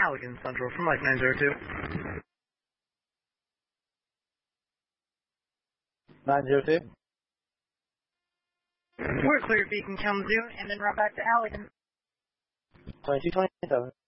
Allegan Central from Mike 902. 902. We're clear Beacon Kalamazoo, and then right back to Allegan. 2227.